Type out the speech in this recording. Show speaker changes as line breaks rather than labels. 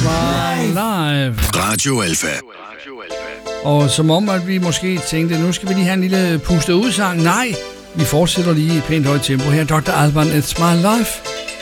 My Life.
Radio Alpha.
Og som om, at vi måske tænkte, nu skal vi lige have en lille puste udsang. Nej, vi fortsætter lige i pænt højt tempo her. Dr. Alban, It's My Life.